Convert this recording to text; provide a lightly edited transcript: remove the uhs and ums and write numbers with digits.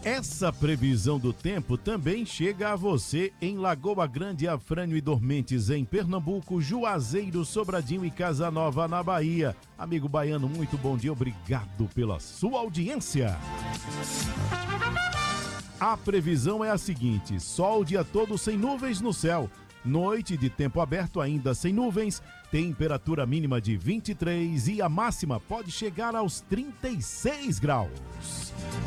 Essa previsão do tempo também chega a você em Lagoa Grande, Afrânio e Dormentes, em Pernambuco, Juazeiro, Sobradinho e Casa Nova, na Bahia. Amigo baiano, muito bom dia, obrigado pela sua audiência. A previsão é a seguinte: sol o dia todo sem nuvens no céu. Noite de tempo aberto ainda sem nuvens, temperatura mínima de 23 e a máxima pode chegar aos 36 graus.